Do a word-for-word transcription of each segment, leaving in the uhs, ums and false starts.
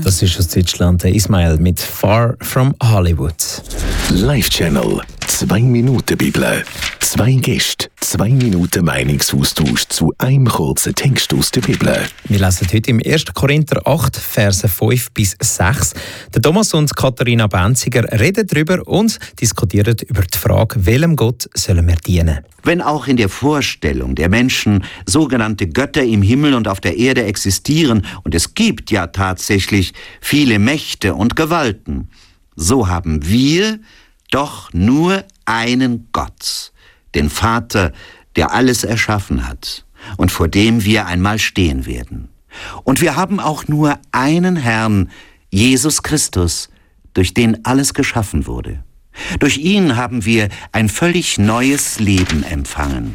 Das ist aus Deutschland der Ismail mit Far From Hollywood. Live-Channel. Zwei Minuten Bibel. Zwei Gäste. Zwei Minuten Meinungsaustausch zu einem kurzen Text aus der Bibel. Wir lesen heute im ersten Korinther acht, Verse fünf bis sechs. Der Thomas und Katharina Benziger reden darüber und diskutieren über die Frage, welchem Gott sollen wir dienen. Wenn auch in der Vorstellung der Menschen sogenannte Götter im Himmel und auf der Erde existieren, und es gibt ja tatsächlich viele Mächte und Gewalten, so haben wir doch nur einen Gott, den Vater, der alles erschaffen hat und vor dem wir einmal stehen werden. Und wir haben auch nur einen Herrn, Jesus Christus, durch den alles geschaffen wurde. Durch ihn haben wir ein völlig neues Leben empfangen.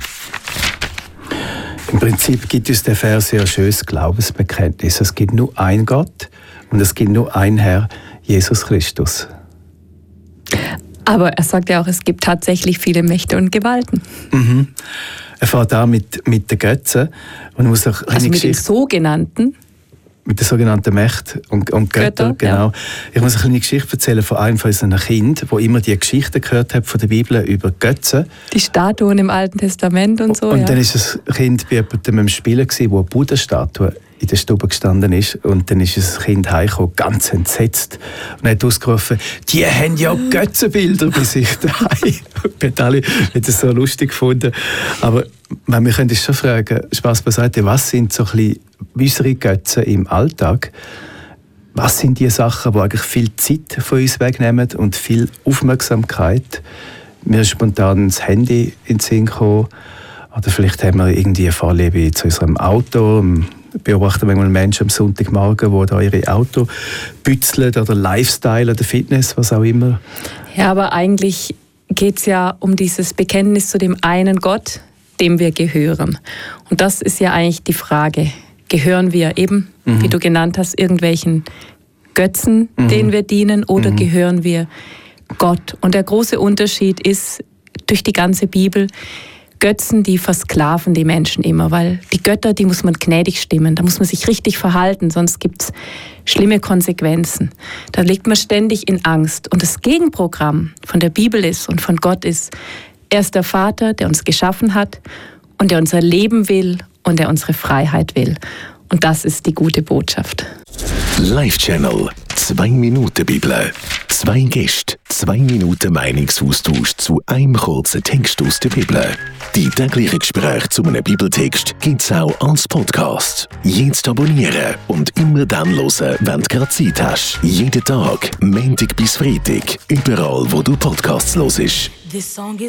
Im Prinzip gibt uns der Vers ja ein schönes Glaubensbekenntnis. Es gibt nur einen Gott und es gibt nur einen Herr, Jesus Christus. Aber er sagt ja auch, es gibt tatsächlich viele Mächte und Gewalten. Mhm. Er fährt an mit, mit den Götzen. Und muss auch also mit den sogenannten? Mit den sogenannten Mächten und, und Göttern, Götter, genau. Ja. Ich muss eine kleine Geschichte erzählen von einem von unseren Kindern, der immer die Geschichten gehört hat von der Bibel über Götzen. Die Statuen im Alten Testament und so, Und ja. dann war das Kind bei jemandem am Spielen, wo eine Buddha-Statue in der Stube gestanden ist. Und dann ist das Kind heimgekommen, ganz entsetzt. Und er hat ausgerufen, die haben ja Götzenbilder bei sich daheim. Wir haben alle das so lustig gefunden. Aber wir können uns schon fragen, Spaß beiseite, was sind so ein bisschen unsere Götzen im Alltag? Was sind die Sachen, die eigentlich viel Zeit von uns wegnehmen und viel Aufmerksamkeit? Mir ist spontan das Handy in den Sinn gekommen. Oder vielleicht haben wir irgendwie eine Vorliebe zu unserem Auto. Ich beobachte manchmal Menschen am Sonntagmorgen, die da ihre Auto bützeln oder Lifestyle oder Fitness, was auch immer. Ja, aber eigentlich geht es ja um dieses Bekenntnis zu dem einen Gott, dem wir gehören. Und das ist ja eigentlich die Frage. Gehören wir eben, mhm. wie du genannt hast, irgendwelchen Götzen, mhm. denen wir dienen, oder mhm. gehören wir Gott? Und der große Unterschied ist durch die ganze Bibel, Götzen, die versklaven die Menschen immer, weil die Götter, die muss man gnädig stimmen, da muss man sich richtig verhalten, sonst gibt es schlimme Konsequenzen. Da liegt man ständig in Angst. Und das Gegenprogramm von der Bibel ist und von Gott ist, er ist der Vater, der uns geschaffen hat und der unser Leben will und der unsere Freiheit will. Und das ist die gute Botschaft. Live-Channel. Zwei Minuten Bibel. Zwei Gäste. Zwei Minuten Meinungsaustausch zu einem kurzen Text aus der Bibel. Die täglichen Gespräche zu einem Bibeltext gibt es auch als Podcast. Jetzt abonnieren und immer dann hören, wenn du gerade Zeit hast. Jeden Tag, Montag bis Freitag. Überall, wo du Podcasts hörst.